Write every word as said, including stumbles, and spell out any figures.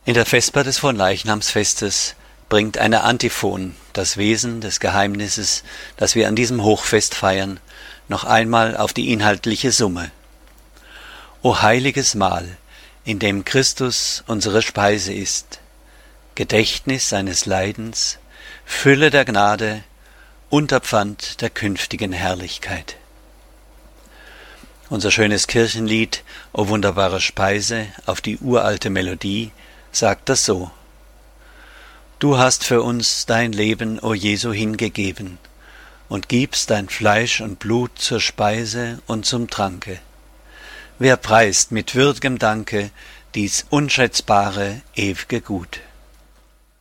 In der Vesper des Fronleichnamsfestes bringt eine Antiphon das Wesen des Geheimnisses, das wir an diesem Hochfest feiern, noch einmal auf die inhaltliche Summe. O heiliges Mahl, in dem Christus unsere Speise ist, Gedächtnis seines Leidens, Fülle der Gnade, Unterpfand der künftigen Herrlichkeit. Unser schönes Kirchenlied, O wunderbare Speise, auf die uralte Melodie, sagt das so: Du hast für uns dein Leben, o Jesu, hingegeben und gibst dein Fleisch und Blut zur Speise und zum Tranke. Wer preist mit würdigem Danke dies unschätzbare, ew'ge Gut?